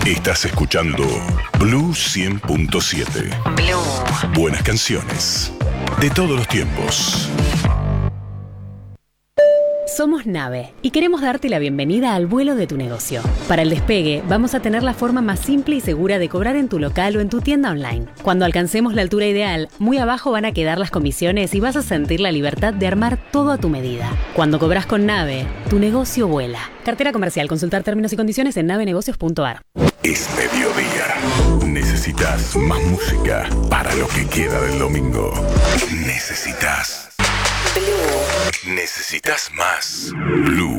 Estás escuchando Blue 100.7. Blue. Buenas canciones de todos los tiempos. Somos Nave y queremos darte la bienvenida al vuelo de tu negocio. Para el despegue, vamos a tener la forma más simple y segura de cobrar en tu local o en tu tienda online. Cuando alcancemos la altura ideal, muy abajo van a quedar las comisiones y vas a sentir la libertad de armar todo a tu medida. Cuando cobras con Nave, tu negocio vuela. Cartera comercial. Consultar términos y condiciones en navenegocios.ar. Es mediodía. Necesitas más música para lo que queda del domingo. Necesitas más. Blue.